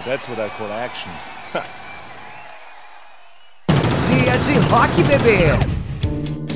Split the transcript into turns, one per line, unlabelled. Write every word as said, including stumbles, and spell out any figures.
That's what I call action.
Dia de rock, bebê!